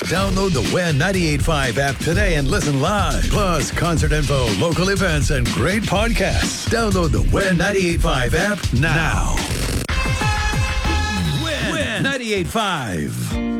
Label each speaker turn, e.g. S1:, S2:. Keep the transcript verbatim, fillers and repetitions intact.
S1: Download the W I N ninety-eight point five app today and listen live. Plus, concert info, local events, and great podcasts. Download the W I N ninety-eight point five app now. W I N ninety-eight point five.